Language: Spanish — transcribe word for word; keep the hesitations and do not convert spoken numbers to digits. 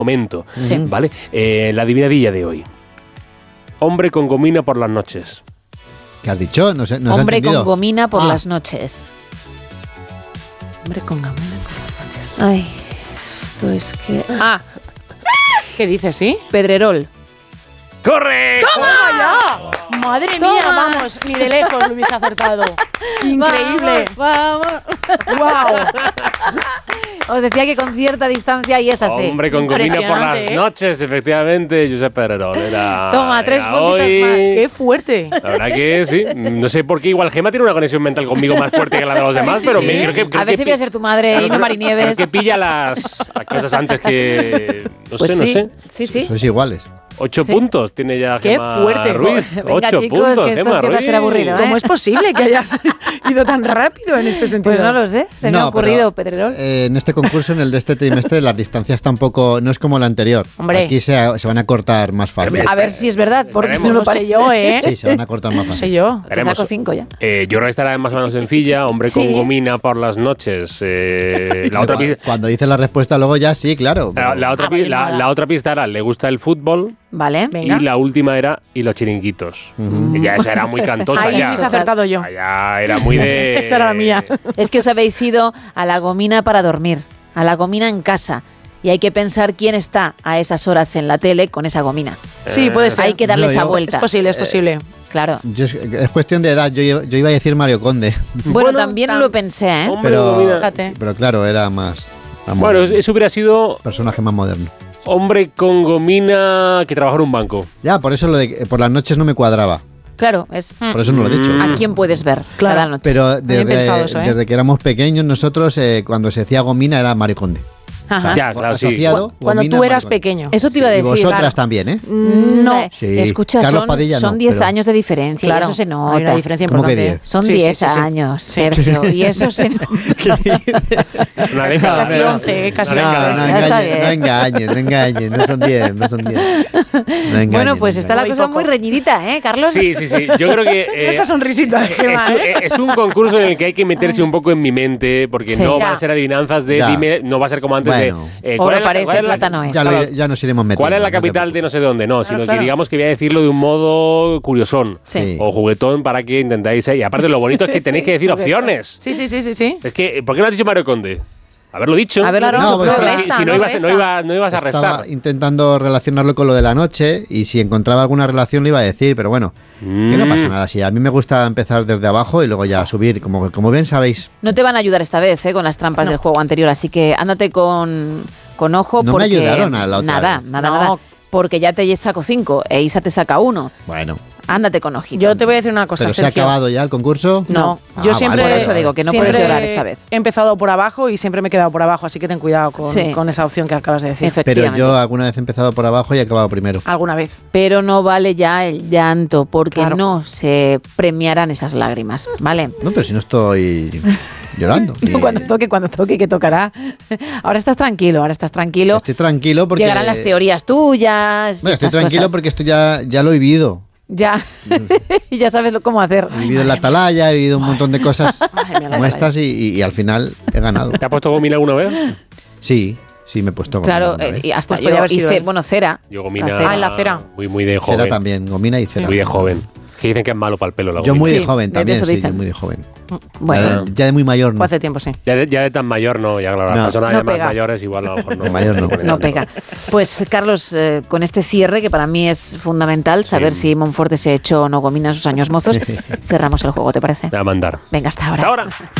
momento, Sí. ¿vale? Eh, la adivinadilla de hoy. Hombre con gomina por las noches. ¿Qué has dicho? No sé, no se ha Hombre entendido. con gomina por Ah. las noches. Hombre con gomina por las noches. Ay, esto es que... Ah, ¿Qué dices, sí? Pedrerol. ¡Corre! ¡Toma ya! Madre Toma. mía, vamos, ni de lejos lo hubiese acertado. Increíble. Vamos, Wow. Os decía que con cierta distancia y es así. Hombre con gomina por las Impresionante, ¿eh? noches, efectivamente, Josep Pedrerol. Era, Toma, tres era puntitos hoy. más. Qué fuerte. La verdad que sí. No sé por qué, igual Gemma tiene una conexión mental conmigo más fuerte que la de los demás, sí, pero sí. me creo que. creo A ver que si voy a pi- ser tu madre y no creo- Marinieves. creo que pilla las, las cosas antes que. No Pues sé, sí, no sé. sí, sí. Sois iguales. Ocho Sí. puntos tiene ya Qué Gemma fuerte. Ruiz. Venga, Ocho chicos, puntos, que esto Gemma empieza a ser Ruiz. aburrido, ¿eh? ¿Cómo es posible que hayas ido tan rápido en este sentido? Pues no lo sé, se me No, ha ocurrido, pero, Pedrerol. eh, en este concurso, en el de este trimestre, las distancias tampoco, no es como el anterior. Hombre. Aquí se, se van a cortar más fácil. A ver si es verdad, porque Veremos. no No lo sé parece. yo, ¿eh? Sí, se van a cortar más No fácil. sé yo. Te Veremos. saco cinco ya. Eh, yo creo que estará más o menos sencilla. Hombre con Sí. gomina por las noches. Eh, la, otra Cuando, pi- cuando dices la respuesta luego ya sí, claro. la, pero- la otra Ah, pi- vale, la- nada. la otra pista era: le gusta el fútbol. Vale. Venga. Y la última era: y los chiringuitos. Ujú. Y ya esa era muy cantosa. Ahí ya. hubiese acertado yo. Ya era muy de. Esa era la mía. Es que os habéis ido a la gomina para dormir, a la gomina en casa. Y hay que pensar quién está a esas horas en la tele con esa gomina. Sí, puede ser. Hay que darle No, esa yo- vuelta. Es posible, es posible. Claro. Yo es, es cuestión de edad. Yo, yo iba a decir Mario Conde, Bueno, Bueno, también tam- lo pensé, ¿eh? Hombre pero, con gomina. Fíjate. pero claro, era más. más Bueno, moderno. eso hubiera sido Personaje más moderno. hombre con gomina que trabaja en un banco. Ya, por eso lo de que por las noches no me cuadraba. Claro, es Por eso no lo he dicho. a quién puedes ver Claro. cada noche. Pero desde, pensado eso, ¿eh? desde que éramos pequeños, nosotros, eh, cuando se decía gomina, era Mario Conde. Ajá. Ya, claro, sí. Asociado, Cu- Cuando gomina, tú eras Mario Conde. pequeño. Eso te iba a Y decir. vosotras claro. también, ¿eh? Mm, No. Eh, Sí. Escucha, Carlos son, Padilla son no, diez pero- años de diferencia Claro, y eso se hay nota. una diferencia ¿Cómo que importante. diez? Son Sí, diez sí, sí, sí. años, Sí. Sergio, y eso se nota. Una década. Casi once, eh, casi Una No, década. no Ya está engañes, bien. no engañes, no engañes, no son diez, no son diez. No engañes, Bueno, pues no está la Muy cosa poco. muy reñidita, ¿eh, Carlos? Sí, sí, sí. Yo creo que. eh, Esa sonrisita de es, Gemma, un- ¿eh? es un concurso en el que hay que meterse un poco en mi mente, porque Sí. no Ya. van a ser adivinanzas de Ya. dime, no va a ser como antes Bueno. de. eh, Oro es la- parece, cuál es la- plátano es. Ya, lo claro, iré- ya nos iremos metiendo. ¿Cuál es la no te capital de preocupes. no sé dónde? No, sino claro. que digamos que voy a decirlo de un modo curiosón Sí. o juguetón para que intentáis. eh, Y aparte, lo bonito es que tenéis que decir opciones. Sí, sí, sí, sí, sí. Es que, ¿por qué no has dicho Mario Conde? Haberlo dicho. Haberlo Claro, dicho, No, pues pero está- Si, resta, si no, no ibas, resta. no, iba- no ibas a Estaba restar. intentando relacionarlo con lo de la noche y si encontraba alguna relación lo iba a decir, pero bueno, que no Mm. pasa nada. Sí, a mí me gusta empezar desde abajo y luego ya subir, como, como bien sabéis. No te van a ayudar esta vez, ¿eh? Con las trampas No. del juego anterior, así que ándate con, con ojo No me porque... ayudaron a la otra Nada, vez. nada, No. nada. Porque ya te saco cinco e Isa te saca uno. Bueno, Ándate con ojito. Yo te voy a decir una cosa, pero se ha Sergio. acabado ya el concurso. No, Ah, yo siempre. vale, Por eso digo que no siempre puedes llorar esta vez. He empezado por abajo y siempre me he quedado por abajo, así que ten cuidado con, Sí. con esa opción que acabas de decir. Pero Efectivamente. yo alguna vez he empezado por abajo y he acabado primero. Alguna vez. Pero no vale ya el llanto, porque Claro. no se premiarán esas lágrimas, ¿vale? No, pero si no estoy llorando. No, Y- cuando toque, cuando toque, que tocará. Ahora estás tranquilo, ahora estás tranquilo. Estoy tranquilo porque. Llegarán las teorías tuyas. y Bueno, estoy estas tranquilo cosas. porque esto ya, ya lo he vivido. Ya. Y ya sabes lo- cómo hacer. He vivido en la atalaya, he vivido un montón de cosas Madre mía, la como atalaya. estas y, y- y al final he ganado. ¿Te has puesto gomina alguna vez? Sí, sí, me he puesto gomina Claro, una eh, vez. y hasta Pues yo podía haber sido hice, él. bueno, cera. Yo gomina. La cera. Ah, en la cera. Muy, muy de Cera joven. también, gomina y cera. Muy de joven. Que dicen que es malo para el pelo la Yo gomina. muy de Sí, joven de también, eso sí, dicen. yo muy de joven. Bueno, ya, de, ya de muy mayor, Fue no. hace tiempo, sí. Ya de, ya de tan mayor no, ya claro, las No. personas No ya más pega. mayores igual a lo mejor no. De mayor no. ponen no tanto. pega. Pues Carlos, eh, con este cierre, que para mí es fundamental, saber Sí. si Monforte se echó o no gomina en sus años mozos, cerramos el juego, ¿te parece? Voy a mandar. Venga, hasta ahora. Hasta ahora.